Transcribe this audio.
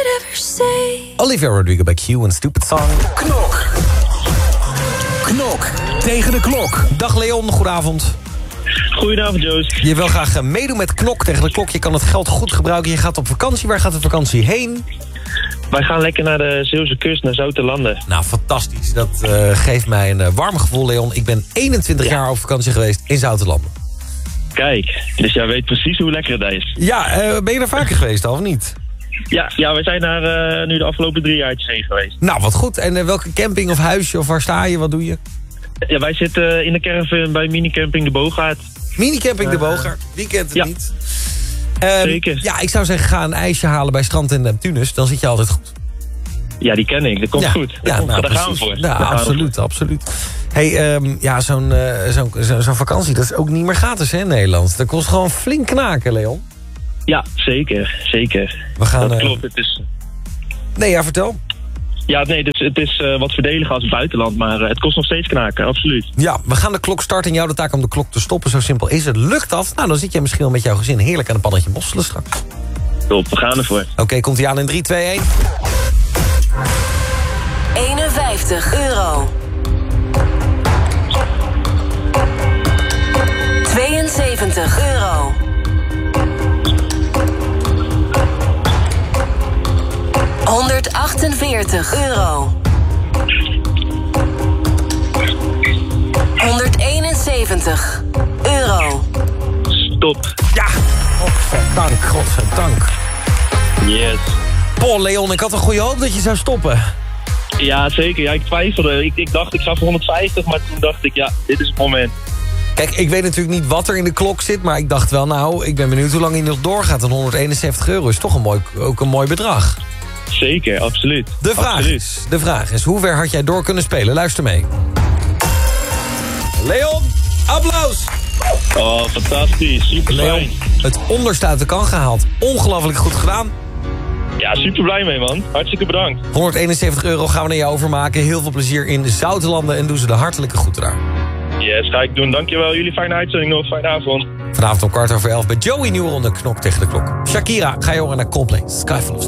could ever say. Olivia Rodrigo bij Q en Stupid Song. Knok. Knok tegen de klok. Dag Leon, goedenavond. Goedenavond, Joost. Je wil graag meedoen met Knok tegen de klok. Je kan het geld goed gebruiken. Je gaat op vakantie. Waar gaat de vakantie heen? Wij gaan lekker naar de Zeeuwse kust, naar Zoutelanden. Nou, fantastisch. Dat geeft mij een warm gevoel, Leon. Ik ben 21 jaar op vakantie geweest in Zoutelanden. Kijk, dus jij weet precies hoe lekker het is. Ja, ben je er vaker geweest al, of niet? Ja, wij zijn daar nu de afgelopen 3 jaartjes heen geweest. Nou, wat goed. En welke camping of huisje of waar sta je? Wat doe je? Ja, wij zitten in de caravan bij minicamping De Boogaard. Minicamping De Boogaard. Wie kent het ja. niet? Zeker. Ja, ik zou zeggen, ga een ijsje halen bij Strand en Neptunus. Dan zit je altijd goed. Ja, die ken ik. Dat komt goed. Daar gaan we voor. Ja, absoluut. Hey, zo'n vakantie, dat is ook niet meer gratis hè, in Nederland. Dat kost gewoon flink knaken, Leon. Ja, zeker. We gaan, dat klopt. Het is... Nee, ja, vertel. Ja, nee, het is wat verdediger als het buitenland, maar het kost nog steeds knaken, absoluut. Ja, we gaan de klok starten en jou de taak om de klok te stoppen. Zo simpel is het. Lukt dat? Nou, dan zit jij misschien wel met jouw gezin heerlijk aan een pannetje mosselen straks. Top, we gaan ervoor. Oké, komt ie aan in 3, 2, 1. €51. 72 euro. 148 euro. 171 euro. Stop. Ja, godverdank. Yes. Paul, Leon, ik had een goede hoop dat je zou stoppen. Ja, zeker. Ja, ik twijfelde. Ik dacht, ik ga voor 150, maar toen dacht ik, ja, dit is het moment. Kijk, ik weet natuurlijk niet wat er in de klok zit, maar ik dacht wel, nou, ik ben benieuwd hoe lang hij nog doorgaat. En 171 euro is toch ook een mooi bedrag. Zeker, absoluut. De vraag is, hoe ver had jij door kunnen spelen? Luister mee. Leon, applaus! Oh, fantastisch. Super Leon, fijn. het onderste uit de kan gehaald. Ongelooflijk goed gedaan. Ja, super blij mee, man. Hartstikke bedankt. 171 euro gaan we naar jou overmaken. Heel veel plezier in Zoutelanden en doen ze de hartelijke groeten daar. Yes, ga ik doen. Dankjewel. Jullie fijne uitzending nog. Fijne avond. Vanavond om 11:15 bij Joey Nieuwe ronde Knok tegen de klok. Shakira, ga je horen naar Coldplay. Sky Full of